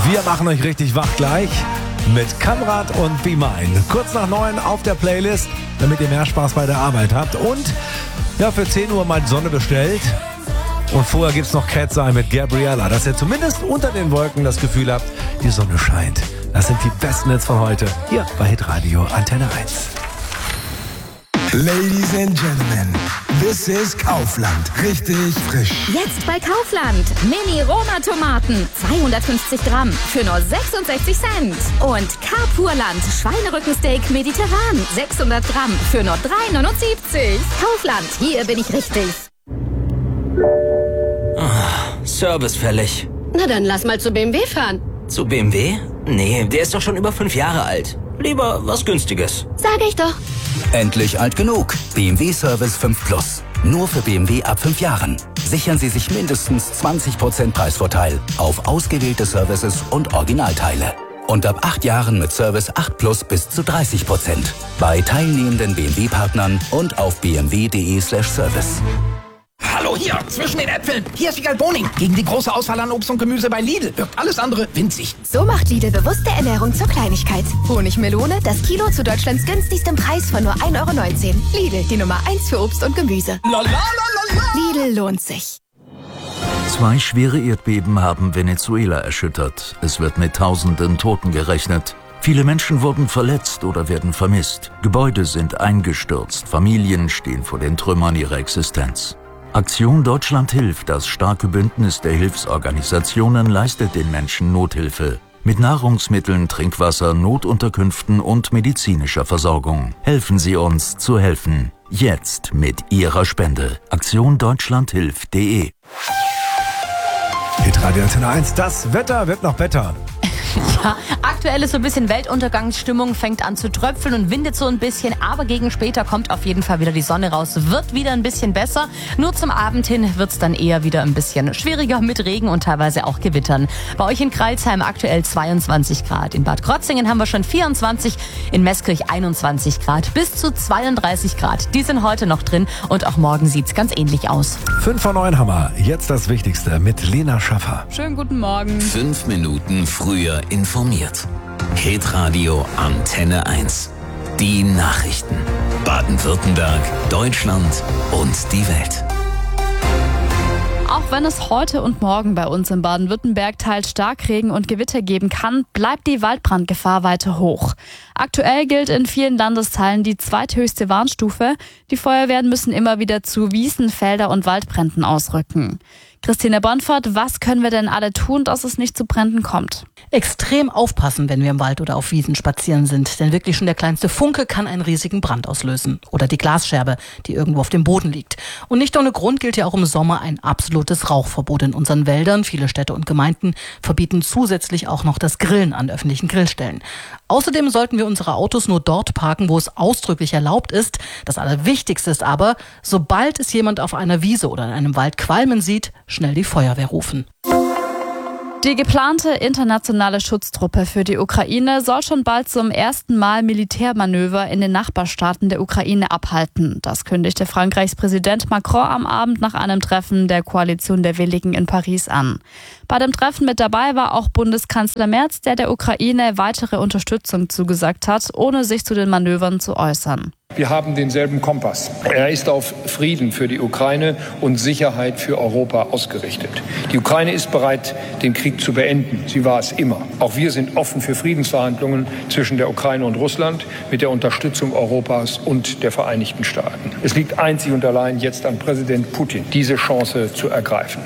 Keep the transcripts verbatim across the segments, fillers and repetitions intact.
Wir machen euch richtig wach gleich mit Kamrat und Be Mine. Kurz nach neun auf der Playlist, damit ihr mehr Spaß bei der Arbeit habt. Und ja, für zehn Uhr mal Sonne bestellt. Und vorher gibt's noch Cat's Eye mit Gabriella, dass ihr zumindest unter den Wolken das Gefühl habt, die Sonne scheint. Das sind die besten Hits von heute hier bei Hitradio Antenne eins. Ladies and Gentlemen, this is Kaufland. Richtig frisch. Jetzt bei Kaufland. Mini-Roma-Tomaten. zweihundertfünfzig Gramm für nur sechsundsechzig Cent. Und Carpurland Schweinerückensteak mediterran. sechshundert Gramm für nur drei neunundsiebzig. Kaufland, hier bin ich richtig. Oh, Service fällig. Na dann lass mal zu B M W fahren. Zu B M W? Nee, der ist doch schon über fünf Jahre alt. Lieber was Günstiges. Sag ich doch. Endlich alt genug. B M W Service fünf Plus. Nur für B M W ab fünf Jahren. Sichern Sie sich mindestens zwanzig Prozent Preisvorteil auf ausgewählte Services und Originalteile. Und ab acht Jahren mit Service acht Plus bis zu dreißig Prozent. Bei teilnehmenden B M W-Partnern und auf b m w punkt d e slash service. Hallo hier, zwischen den Äpfeln. Hier ist Wiegald Boning. Gegen die große Auswahl an Obst und Gemüse bei Lidl wirkt alles andere winzig. So macht Lidl bewusste Ernährung zur Kleinigkeit. Honigmelone, das Kilo zu Deutschlands günstigstem Preis von nur ein Euro neunzehn. Lidl, die Nummer eins für Obst und Gemüse. La, la, la, la. Lidl lohnt sich. Zwei schwere Erdbeben haben Venezuela erschüttert. Es wird mit tausenden Toten gerechnet. Viele Menschen wurden verletzt oder werden vermisst. Gebäude sind eingestürzt. Familien stehen vor den Trümmern ihrer Existenz. Aktion Deutschland hilft, das starke Bündnis der Hilfsorganisationen, leistet den Menschen Nothilfe. Mit Nahrungsmitteln, Trinkwasser, Notunterkünften und medizinischer Versorgung. Helfen Sie uns zu helfen. Jetzt mit Ihrer Spende. Aktion Deutschland hilft punkt de. Hitradio Antenne eins, das Wetter wird noch besser. Ja, aktuell ist so ein bisschen Weltuntergangsstimmung, fängt an zu tröpfeln und windet so ein bisschen, aber gegen später kommt auf jeden Fall wieder die Sonne raus, wird wieder ein bisschen besser. Nur zum Abend hin wird's dann eher wieder ein bisschen schwieriger mit Regen und teilweise auch Gewittern. Bei euch in Crailsheim aktuell zweiundzwanzig Grad, in Bad Krotzingen haben wir schon vierundzwanzig, in Meßkirch einundzwanzig Grad, bis zu zweiunddreißig Grad. Die sind heute noch drin und auch morgen sieht's ganz ähnlich aus. Fünf vor neun haben wir. Jetzt das Wichtigste mit Lena Schaffer. Schönen guten Morgen. Fünf Minuten früher informiert. Hitradio Antenne eins. Die Nachrichten. Baden-Württemberg, Deutschland und die Welt. Auch wenn es heute und morgen bei uns in Baden-Württemberg teils Starkregen und Gewitter geben kann, bleibt die Waldbrandgefahr weiter hoch. Aktuell gilt in vielen Landesteilen die zweithöchste Warnstufe. Die Feuerwehren müssen immer wieder zu Wiesen, Felder und Waldbränden ausrücken. Christine Bonfort, was können wir denn alle tun, dass es nicht zu Bränden kommt? Extrem aufpassen, wenn wir im Wald oder auf Wiesen spazieren sind. Denn wirklich schon der kleinste Funke kann einen riesigen Brand auslösen. Oder die Glasscherbe, die irgendwo auf dem Boden liegt. Und nicht ohne Grund gilt ja auch im Sommer ein absolutes Rauchverbot in unseren Wäldern. Viele Städte und Gemeinden verbieten zusätzlich auch noch das Grillen an öffentlichen Grillstellen. Außerdem sollten wir unsere Autos nur dort parken, wo es ausdrücklich erlaubt ist. Das Allerwichtigste ist aber, sobald es jemand auf einer Wiese oder in einem Wald qualmen sieht, schnell die Feuerwehr rufen. Die geplante internationale Schutztruppe für die Ukraine soll schon bald zum ersten Mal Militärmanöver in den Nachbarstaaten der Ukraine abhalten. Das kündigte Frankreichs Präsident Macron am Abend nach einem Treffen der Koalition der Willigen in Paris an. Bei dem Treffen mit dabei war auch Bundeskanzler Merz, der der Ukraine weitere Unterstützung zugesagt hat, ohne sich zu den Manövern zu äußern. Wir haben denselben Kompass. Er ist auf Frieden für die Ukraine und Sicherheit für Europa ausgerichtet. Die Ukraine ist bereit, den Krieg zu beenden. Sie war es immer. Auch wir sind offen für Friedensverhandlungen zwischen der Ukraine und Russland mit der Unterstützung Europas und der Vereinigten Staaten. Es liegt einzig und allein jetzt an Präsident Putin, diese Chance zu ergreifen.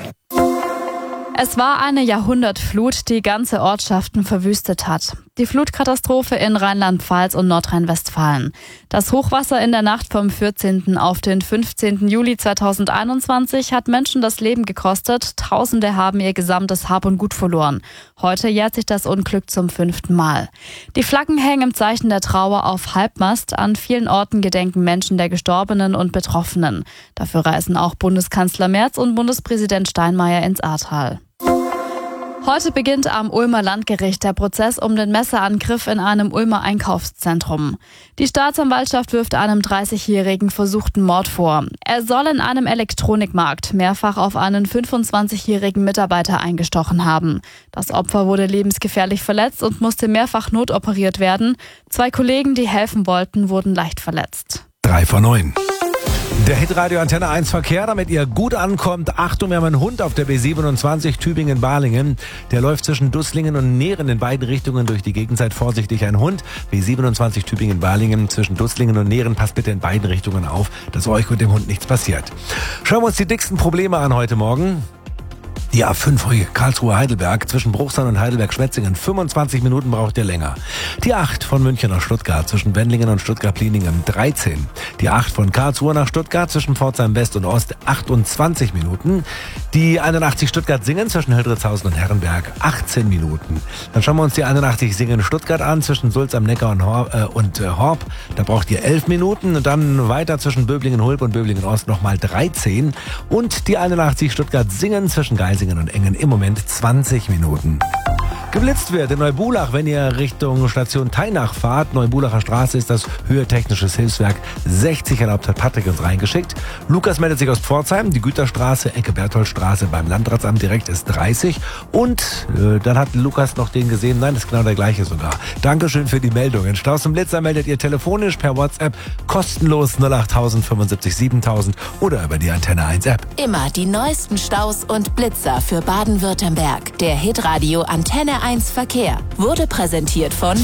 Es war eine Jahrhundertflut, die ganze Ortschaften verwüstet hat. Die Flutkatastrophe in Rheinland-Pfalz und Nordrhein-Westfalen. Das Hochwasser in der Nacht vom vierzehnten auf den fünfzehnten Juli zweitausendeinundzwanzig hat Menschen das Leben gekostet. Tausende haben ihr gesamtes Hab und Gut verloren. Heute jährt sich das Unglück zum fünften Mal. Die Flaggen hängen im Zeichen der Trauer auf Halbmast. An vielen Orten gedenken Menschen der Gestorbenen und Betroffenen. Dafür reisen auch Bundeskanzler Merz und Bundespräsident Steinmeier ins Ahrtal. Heute beginnt am Ulmer Landgericht der Prozess um den Messerangriff in einem Ulmer Einkaufszentrum. Die Staatsanwaltschaft wirft einem dreißigjährigen versuchten Mord vor. Er soll in einem Elektronikmarkt mehrfach auf einen fünfundzwanzigjährigen Mitarbeiter eingestochen haben. Das Opfer wurde lebensgefährlich verletzt und musste mehrfach notoperiert werden. Zwei Kollegen, die helfen wollten, wurden leicht verletzt. Drei vor neun. Der Hitradio Antenne eins Verkehr, damit ihr gut ankommt. Achtung, wir haben einen Hund auf der B siebenundzwanzig Tübingen-Balingen. Der läuft zwischen Dusslingen und Nehren in beiden Richtungen durch die Gegend. Seid vorsichtig, ein Hund. B siebenundzwanzig Tübingen-Balingen zwischen Dusslingen und Nehren. Passt bitte in beiden Richtungen auf, dass euch und dem Hund nichts passiert. Schauen wir uns die dicksten Probleme an heute Morgen. Die A fünf Karlsruhe-Heidelberg zwischen Bruchsal und Heidelberg-Schwetzingen. fünfundzwanzig Minuten braucht ihr länger. Die acht von München nach Stuttgart zwischen Wendlingen und Stuttgart-Pliningen. dreizehn. Die acht von Karlsruhe nach Stuttgart zwischen Pforzheim West und Ost. achtundzwanzig Minuten. Die einundachtzig Stuttgart-Singen zwischen Hildritzhausen und Herrenberg. achtzehn Minuten. Dann schauen wir uns die einundachtzig Singen-Stuttgart an zwischen Sulz am Neckar und, Hor- äh, und äh, Horb. Da braucht ihr elf Minuten. Und dann weiter zwischen Böblingen-Hulb und Böblingen-Ost nochmal dreizehn. Und die einundachtzig Stuttgart-Singen zwischen Geisingen und Engen im Moment zwanzig Minuten. Geblitzt wird in Neubulach, wenn ihr Richtung Station Teinach fahrt. Neubulacher Straße ist das Höhe Technisches Hilfswerk sechzig erlaubt, hat Patrick uns reingeschickt. Lukas meldet sich aus Pforzheim, die Güterstraße, Ecke Bertholdstraße beim Landratsamt direkt ist dreißig. Und äh, dann hat Lukas noch den gesehen, nein, das ist genau der gleiche sogar. Dankeschön für die Meldungen. Staus und Blitzer meldet ihr telefonisch per WhatsApp kostenlos null acht null null fünfundsiebzig siebentausend oder über die Antenne eins App. Immer die neuesten Staus und Blitzer für Baden-Württemberg. Der Hitradio Antenne eins Verkehr wurde präsentiert von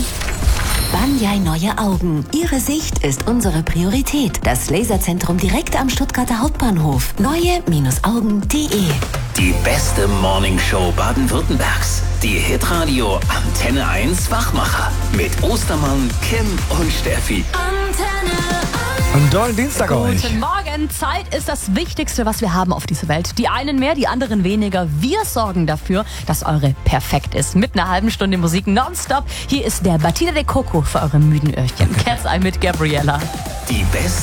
Banyai Neue Augen. Ihre Sicht ist unsere Priorität. Das Laserzentrum direkt am Stuttgarter Hauptbahnhof. neue Augen punkt de. Die beste Morningshow Baden-Württembergs. Die Hitradio Antenne eins Wachmacher. Mit Ostermann, Kim und Steffi. Antenne Einen tollen Dienstag euch. Guten Morgen. Zeit ist das Wichtigste, was wir haben auf dieser Welt. Die einen mehr, die anderen weniger. Wir sorgen dafür, dass eure perfekt ist. Mit einer halben Stunde Musik nonstop. Hier ist der Batida de Coco für eure müden Öhrchen. Cat's Eye mit Gabriella. Die beste